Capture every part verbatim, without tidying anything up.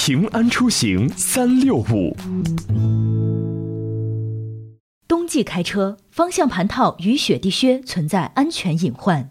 平安出行三六五。 冬季开车，方向盘套与雪地靴存在安全隐患。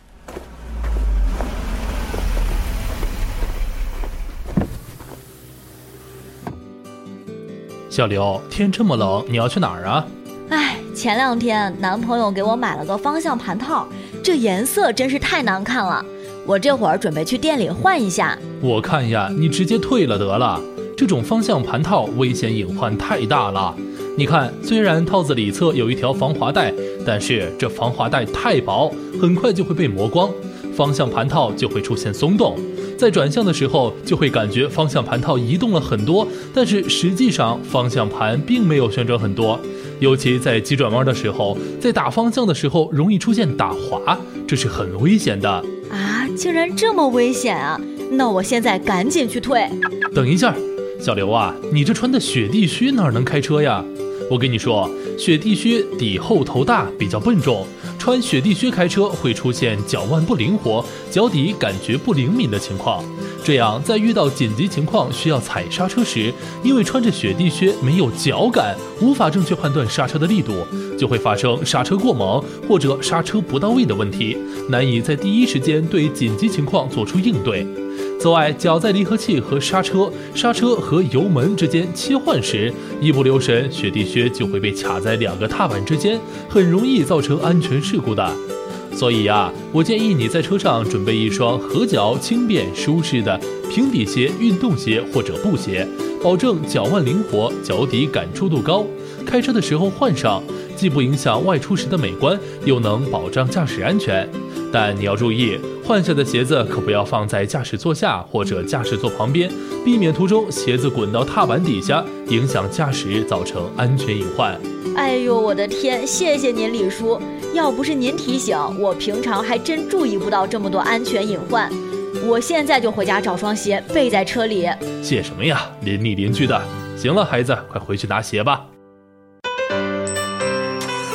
小刘，天这么冷，你要去哪儿啊？ 哎，前两天男朋友给我买了个方向盘套，这颜色真是太难看了，我这会儿准备去店里换一下。 我看呀，你直接退了得了，这种方向盘套危险隐患太大了。你看，虽然套子里侧有一条防滑带，但是这防滑带太薄，很快就会被磨光，方向盘套就会出现松动。在转向的时候就会感觉方向盘套移动了很多，但是实际上方向盘并没有旋转很多，尤其在急转弯的时候，在打方向的时候容易出现打滑，这是很危险的啊！竟然这么危险啊！那我现在赶紧去退。 等一下，小刘啊，你这穿的雪地靴哪能开车呀？我跟你说，雪地靴底厚头大，比较笨重，穿雪地靴开车会出现脚腕不灵活、脚底感觉不灵敏的情况。这样在遇到紧急情况需要踩刹车时，因为穿着雪地靴没有脚感，无法正确判断刹车的力度，就会发生刹车过猛或者刹车不到位的问题，难以在第一时间对紧急情况做出应对。此外，脚在离合器和刹车、刹车和油门之间切换时，一不留神，雪地靴就会被卡在两个踏板之间，很容易造成安全事故的。所以呀，我建议你在车上准备一双合脚、轻便、舒适的平底鞋、运动鞋或者布鞋，保证脚腕灵活、脚底感触度高。开车的时候换上，既不影响外出时的美观，又能保障驾驶安全。但你要注意，换下的鞋子可不要放在驾驶座下或者驾驶座旁边，避免途中鞋子滚到踏板底下，影响驾驶，造成安全隐患。 哎呦，我的天，谢谢您李叔，要不是您提醒，我平常还真注意不到这么多安全隐患。我现在就回家找双鞋备在车里。 谢什么呀，邻里邻居的。行了，孩子，快回去拿鞋吧。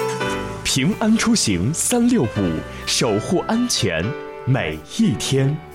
平安出行三六五，守护安全每一天。